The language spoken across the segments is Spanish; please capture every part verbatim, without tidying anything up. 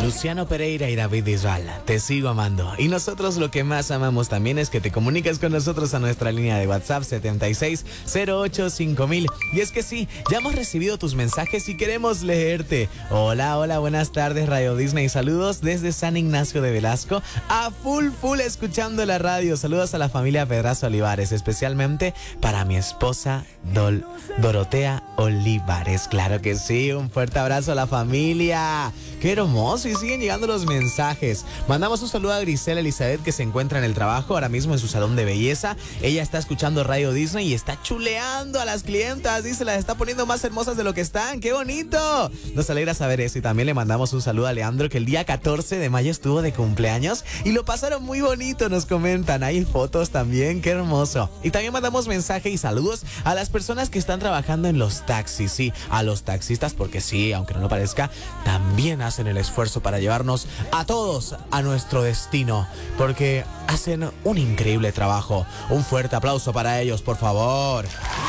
Luciano Pereira y David Bisbal, te sigo amando. Y nosotros lo que más amamos también es que te comuniques con nosotros a nuestra línea de WhatsApp setenta y seis cero ocho cinco mil. Y es que sí, ya hemos recibido tus mensajes y queremos leerte. Hola, hola, buenas tardes Radio Disney. Saludos desde San Ignacio de Velasco. A full, full escuchando la radio. Saludos a la familia Pedraza Olivares, especialmente para mi esposa Dol Dorotea Olivares. Claro que sí, un fuerte abrazo a la familia. ¡Qué hermoso! Y siguen llegando los mensajes. Mandamos un saludo a Grisela Elizabeth, que se encuentra en el trabajo, ahora mismo en su salón de belleza. Ella está escuchando Radio Disney y está chuleando a las clientas. Dice, las está poniendo más hermosas de lo que están. ¡Qué bonito! Nos alegra saber eso. Y también le mandamos un saludo a Leandro, que el día catorce de mayo estuvo de cumpleaños y lo pasaron muy bonito, nos comentan. Hay fotos también, ¡qué hermoso! Y también mandamos mensaje y saludos a las personas que están trabajando en los taxis. Sí, a los taxistas, porque sí, aunque no lo parezca, también hacen el esfuerzo para llevarnos a todos a nuestro destino, porque hacen un increíble trabajo. Un fuerte aplauso para ellos, por favor.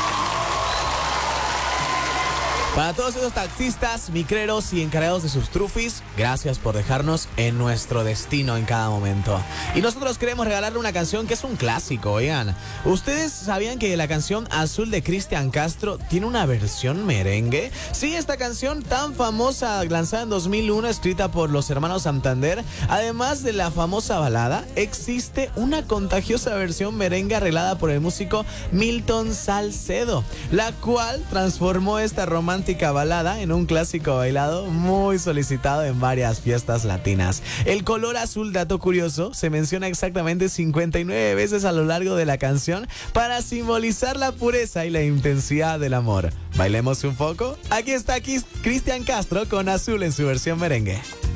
Para todos esos taxistas, micreros y encargados de sus trufis, gracias por dejarnos en nuestro destino en cada momento. Y nosotros queremos regalarle una canción que es un clásico, oigan. ¿Ustedes sabían que la canción Azul de Cristian Castro tiene una versión merengue? Sí, esta canción tan famosa, lanzada en dos mil uno, escrita por los hermanos Santander, además de la famosa balada, existe una contagiosa versión merengue arreglada por el músico Milton Salcedo, la cual transformó esta romántica balada en un clásico bailado muy solicitado en varias fiestas latinas. El color azul, dato curioso, se menciona exactamente cincuenta y nueve veces a lo largo de la canción para simbolizar la pureza y la intensidad del amor. ¿Bailemos un poco? Aquí está Cristian Castro con Azul en su versión merengue.